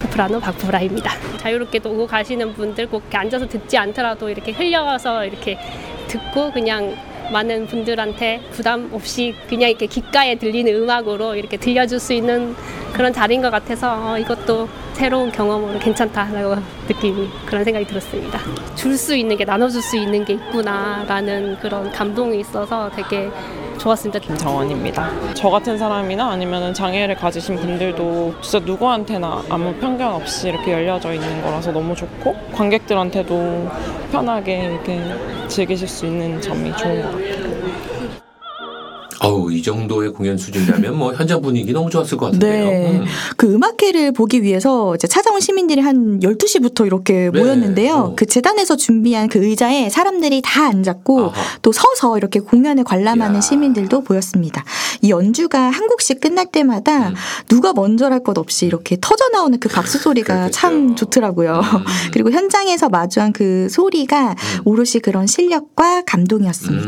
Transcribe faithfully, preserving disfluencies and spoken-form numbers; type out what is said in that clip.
소프라노 박보라입니다. 자유롭게 오고 가시는 분들 꼭 이렇게 앉아서 듣지 않더라도 이렇게 흘려서 이렇게 듣고 그냥 많은 분들한테 부담 없이 그냥 이렇게 귓가에 들리는 음악으로 이렇게 들려줄 수 있는 그런 자리인 것 같아서 어, 이것도 새로운 경험으로 괜찮다라고 느낌이 그런 생각이 들었습니다. 줄 수 있는 게 나눠줄 수 있는 게 있구나라는 그런 감동이 있어서 되게 좋았습니다. 김정원입니다. 저 같은 사람이나 아니면 장애를 가지신 분들도 진짜 누구한테나 아무 편견 없이 이렇게 열려져 있는 거라서 너무 좋고 관객들한테도 편하게 이렇게 즐기실 수 있는 점이 좋은 것 같아요. 어우, 이 정도의 공연 수준이라면 뭐 현장 분위기 너무 좋았을 것 같은데요. 네. 음. 그 음악회를 보기 위해서 이제 찾아온 시민들이 한 열두 시부터 이렇게 네. 모였는데요. 어. 그 재단에서 준비한 그 의자에 사람들이 다 앉았고 아하. 또 서서 이렇게 공연을 관람하는 야. 시민들도 보였습니다. 이 연주가 한 곡씩 끝날 때마다 음. 누가 먼저랄 것 없이 이렇게 터져 나오는 그 박수 소리가 그렇겠죠. 참 좋더라고요. 음. 그리고 현장에서 마주한 그 소리가 음. 오롯이 그런 실력과 감동이었습니다. 음.